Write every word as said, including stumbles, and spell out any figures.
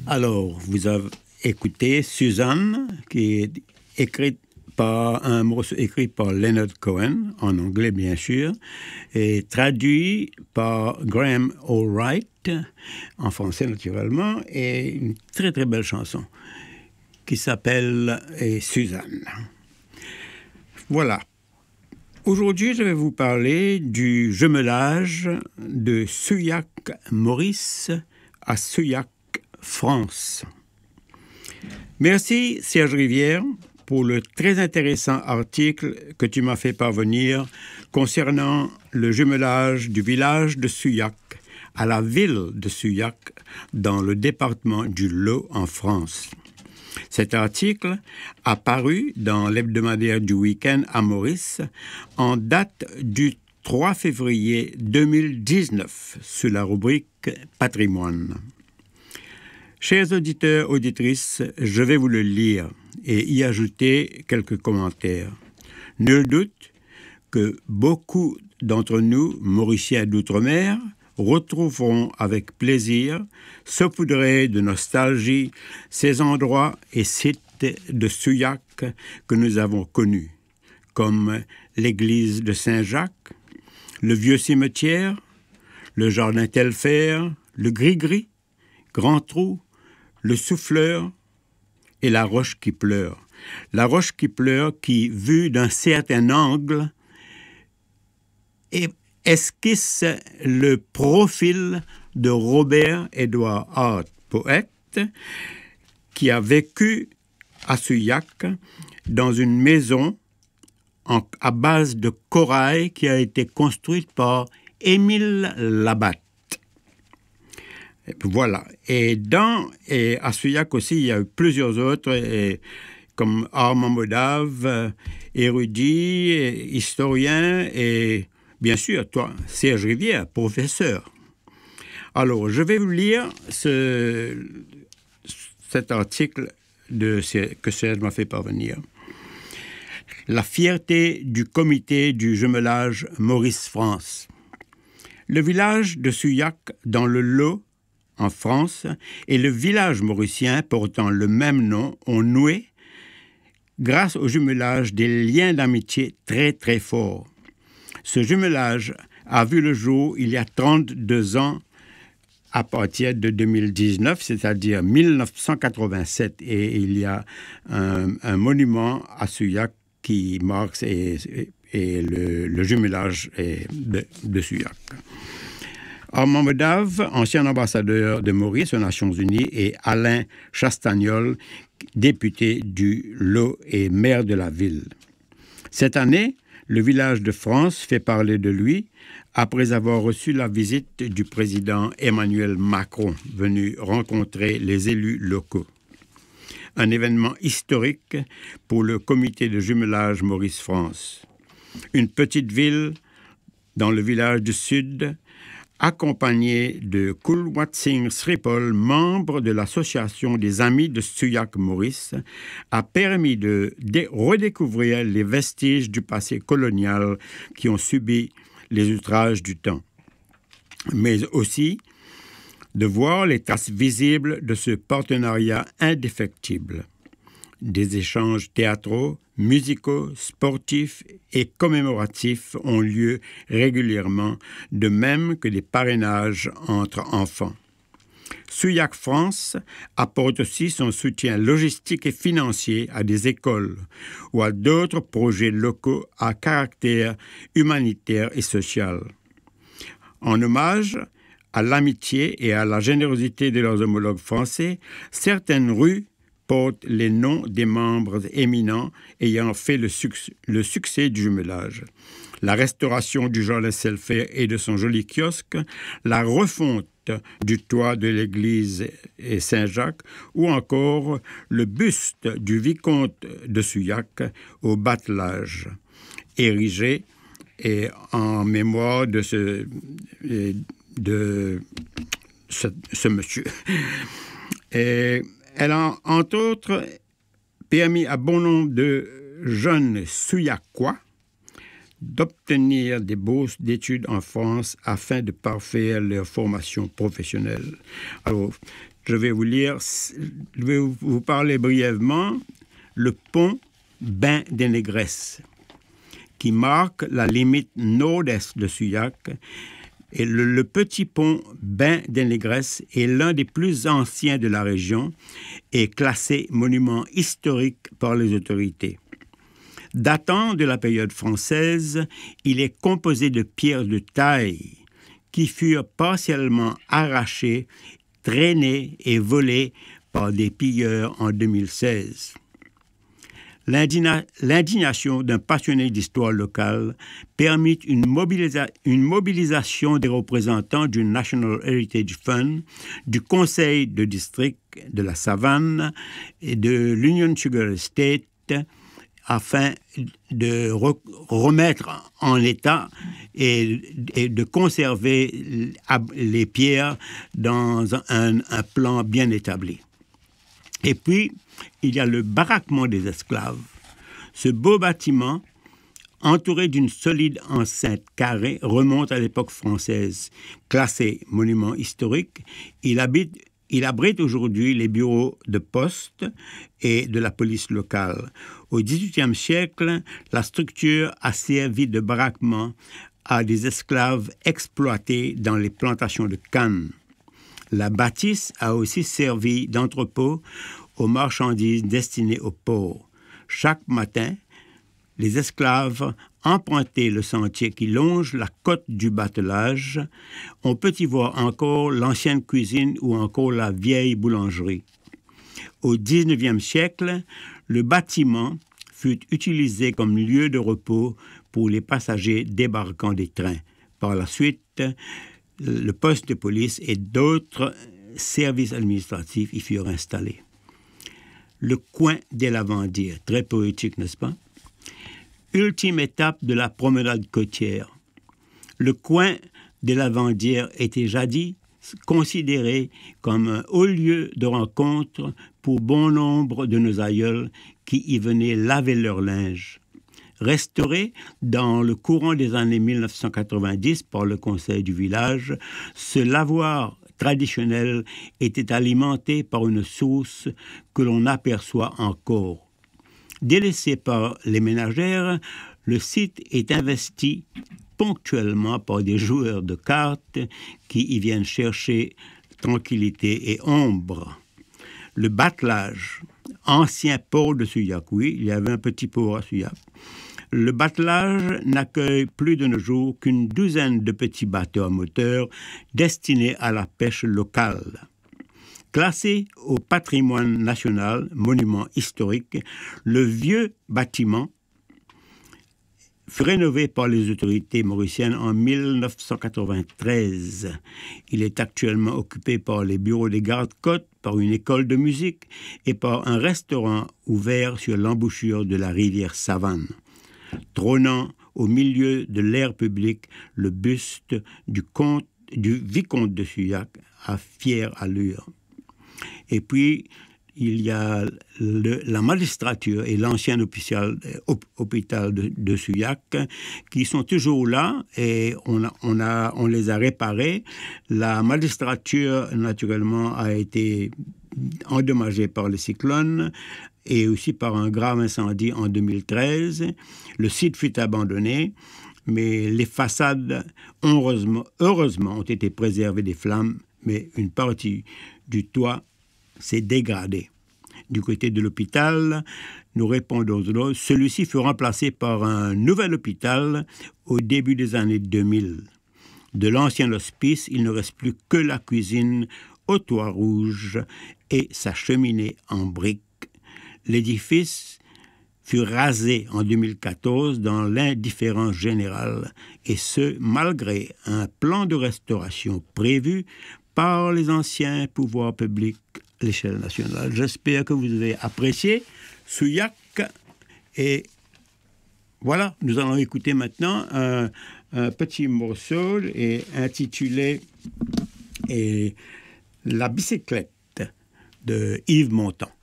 Alors, vous avez écouté Suzanne, qui est écrite par un morceau écrit par Leonard Cohen, en anglais bien sûr, et traduit par Graham Allwright, en français naturellement, et une très très belle chanson qui s'appelle eh, Suzanne. Voilà. Aujourd'hui, je vais vous parler du jumelage de Souillac Maurice à Souillac France. Merci Serge Rivière pour le très intéressant article que tu m'as fait parvenir concernant le jumelage du village de Souillac à la ville de Souillac dans le département du Lot en France. Cet article a paru dans l'hebdomadaire du week-end à Maurice en date du trois février deux mille dix-neuf sous la rubrique Patrimoine. Chers auditeurs, auditrices, je vais vous le lire et y ajouter quelques commentaires. Nul doute que beaucoup d'entre nous, Mauriciens d'outre-mer, retrouveront avec plaisir, saupoudrés de nostalgie, ces endroits et sites de Souillac que nous avons connus, comme l'église de Saint-Jacques, le vieux cimetière, le jardin Telfer, le Gris-Gris, Grand Trou, le Souffleur et la Roche qui pleure. La Roche qui pleure qui, vue d'un certain angle, est esquisse le profil de Robert-Édouard Hart, poète, qui a vécu à Souillac dans une maison en, à base de corail qui a été construite par Émile Labatte. Et voilà. Et dans et à Souillac aussi, il y a eu plusieurs autres, et, comme Armand Modave, érudit, et, historien et bien sûr, toi, Serge Rivière, professeur. Alors, je vais vous lire ce, cet article de, que Serge m'a fait parvenir. La fierté du comité du jumelage Maurice-France. Le village de Souillac, dans le Lot, en France, et le village mauricien portant le même nom ont noué, grâce au jumelage, des liens d'amitié très très forts. Ce jumelage a vu le jour il y a trente-deux ans à partir de deux mille dix-neuf, c'est-à-dire mille neuf cent quatre-vingt-sept. Et il y a un, un monument à Souillac qui marque et, et le, le jumelage de, de Souillac. Armand Modave, ancien ambassadeur de Maurice aux Nations Unies, et Alain Chastagnol, député du Lot et maire de la ville. Cette année, le village de France fait parler de lui après avoir reçu la visite du président Emmanuel Macron, venu rencontrer les élus locaux. Un événement historique pour le comité de jumelage Maurice-France. Une petite ville dans le village du Sud, accompagné de Kulwat Singh Sripol, membre de l'association des Amis de Souillac-Maurice, a permis de dé- redécouvrir les vestiges du passé colonial qui ont subi les outrages du temps, mais aussi de voir les traces visibles de ce partenariat indéfectible. Des échanges théâtraux, musicaux, sportifs et commémoratifs ont lieu régulièrement, de même que des parrainages entre enfants. Souillac France apporte aussi son soutien logistique et financier à des écoles ou à d'autres projets locaux à caractère humanitaire et social. En hommage à l'amitié et à la générosité de leurs homologues français, certaines rues portent les noms des membres éminents ayant fait le, suc- le succès du jumelage. La restauration du jardin Telfer et de son joli kiosque, la refonte du toit de l'église Saint-Jacques ou encore le buste du vicomte de Souillac au battelage, érigé et en mémoire de ce, de ce, ce monsieur. Et elle a, entre autres, permis à bon nombre de jeunes Souillacois d'obtenir des bourses d'études en France afin de parfaire leur formation professionnelle. Alors, Je vais vous lire, je vais vous parler brièvement le pont Bain des Négresses, qui marque la limite nord-est de Souillac. Et le, le petit pont Bain des Négresses est l'un des plus anciens de la région et classé monument historique par les autorités. Datant de la période française, il est composé de pierres de taille qui furent partiellement arrachées, traînées et volées par des pilleurs en deux mille seize. L'indigna- l'indignation d'un passionné d'histoire locale permit une, mobilisa- une mobilisation des représentants du National Heritage Fund, du Conseil de district de la Savane et de l'Union Sugar Estate afin de re- remettre en état et, et de conserver les pierres dans un, un plan bien établi. Et puis, il y a le baraquement des esclaves. Ce beau bâtiment, entouré d'une solide enceinte carrée, remonte à l'époque française. Classé monument historique, il, habite, il abrite aujourd'hui les bureaux de poste et de la police locale. Au dix-huitième siècle, la structure a servi de baraquement à des esclaves exploités dans les plantations de canne. La bâtisse a aussi servi d'entrepôt aux marchandises destinées au port. Chaque matin, les esclaves empruntaient le sentier qui longe la côte du batelage. On peut y voir encore l'ancienne cuisine ou encore la vieille boulangerie. Au dix-neuvième siècle, le bâtiment fut utilisé comme lieu de repos pour les passagers débarquant des trains. Par la suite, le poste de police et d'autres services administratifs y furent installés. Le coin des Lavandières, très poétique, n'est-ce pas? Ultime étape de la promenade côtière. Le coin des Lavandières était jadis considéré comme un haut lieu de rencontre pour bon nombre de nos aïeuls qui y venaient laver leur linge. Restauré dans le courant des années mille neuf cent quatre-vingt-dix par le conseil du village, ce lavoir traditionnel était alimenté par une source que l'on aperçoit encore. Délaissé par les ménagères, le site est investi ponctuellement par des joueurs de cartes qui y viennent chercher tranquillité et ombre. Le batelage, ancien port de Souillac, oui, il y avait un petit port à Souillac. Le batelage n'accueille plus de nos jours qu'une douzaine de petits bateaux à moteur destinés à la pêche locale. Classé au patrimoine national, monument historique, le vieux bâtiment fut rénové par les autorités mauriciennes en mille neuf cent quatre-vingt-treize. Il est actuellement occupé par les bureaux des gardes-côtes, par une école de musique et par un restaurant ouvert sur l'embouchure de la rivière Savane. Trônant au milieu de l'aire publique le buste du, comte, du vicomte de Souillac à fière allure. Et puis, il y a le, la magistrature et l'ancien hôpital, hôpital de, de Souillac qui sont toujours là et on, a, on, a, on les a réparés. La magistrature, naturellement, a été endommagée par le cyclone et aussi par un grave incendie en deux mille treize. Le site fut abandonné, mais les façades, heureusement, heureusement ont été préservées des flammes, mais une partie du toit s'est dégradée. Du côté de l'hôpital, nous répondons aux celui-ci fut remplacé par un nouvel hôpital au début des années deux mille. De l'ancien hospice, il ne reste plus que la cuisine au toit rouge et sa cheminée en briques. L'édifice fut rasé en deux mille quatorze dans l'indifférence générale, et ce, malgré un plan de restauration prévu par les anciens pouvoirs publics à l'échelle nationale. J'espère que vous avez apprécié Souillac. Et voilà, nous allons écouter maintenant un, un petit morceau et intitulé et La bicyclette de Yves Montand.